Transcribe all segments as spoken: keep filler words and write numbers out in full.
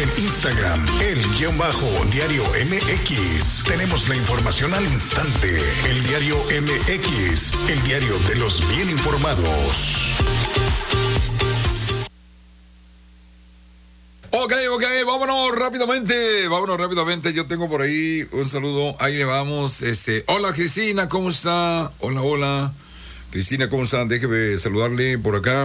En Instagram, el guión bajo diario M X. Tenemos la información al instante. El diario M X, el diario de los bien informados. Ok, ok, vámonos rápidamente, vámonos rápidamente. Yo tengo por ahí un saludo, ahí le vamos. Este, hola Cristina, ¿cómo está? Hola, hola. Cristina, ¿cómo está? Déjeme saludarle por acá.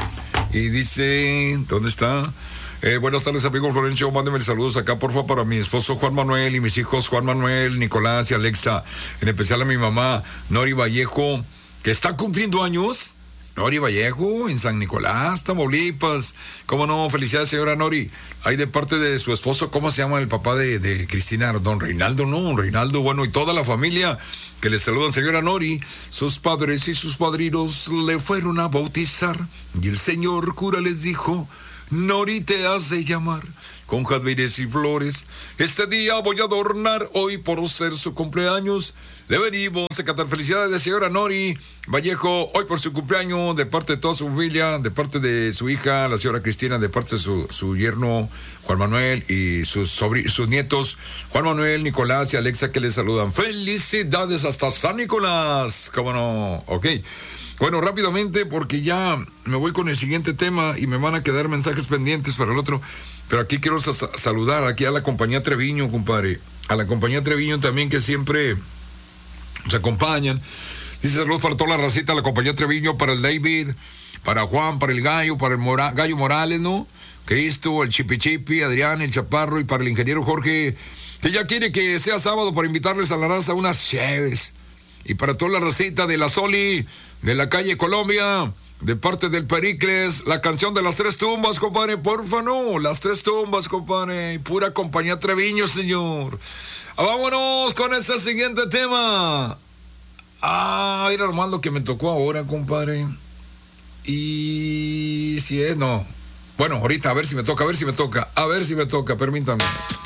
Y dice, ¿dónde está? Eh, buenas tardes, amigo Florencio, mándeme saludos acá, por favor, para mi esposo Juan Manuel y mis hijos Juan Manuel, Nicolás y Alexa. En especial a mi mamá, Nori Vallejo, que está cumpliendo años. Nori Vallejo, en San Nicolás, Tamaulipas. ¿Cómo no? Felicidades, señora Nori. Ahí de parte de su esposo, ¿cómo se llama el papá de, de Cristina? Don Reinaldo, ¿no? Reinaldo, bueno, y toda la familia que le saludan, señora Nori. Sus padres y sus padrinos le fueron a bautizar y el señor cura les dijo: Nori te has de llamar con jazmines y flores. Este día voy a adornar, hoy por ser su cumpleaños. Le venimos a cantar felicidades de señora Nori Vallejo, hoy por su cumpleaños, de parte de toda su familia, de parte de su hija, la señora Cristina, de parte de su, su yerno Juan Manuel y sus, sobr- sus nietos Juan Manuel, Nicolás y Alexa, que les saludan. Felicidades hasta San Nicolás. ¿Cómo no? Ok. Bueno, rápidamente, porque ya me voy con el siguiente tema y me van a quedar mensajes pendientes para el otro. Pero aquí quiero sa- saludar aquí a la compañía Treviño, compadre. A la compañía Treviño también, que siempre se acompañan. Dice saludos para toda la racita, la compañía Treviño, para el David, para Juan, para el Gallo, para el Mora- Gallo Morales, ¿no? Cristo, el Chipi Chipi, Adrián, el Chaparro, y para el ingeniero Jorge, que ya quiere que sea sábado para invitarles a la raza unas cheves. Y para toda la racita de la Soli, de la calle Colombia, de parte del Pericles, la canción de las tres tumbas, compadre, porfa, no, las tres tumbas, compadre, pura compañía Treviño, señor. Vámonos con este siguiente tema. Ah, era nomás lo que me tocó ahora, compadre. Y si es, no. Bueno, ahorita a ver si me toca, a ver si me toca, a ver si me toca, permítame.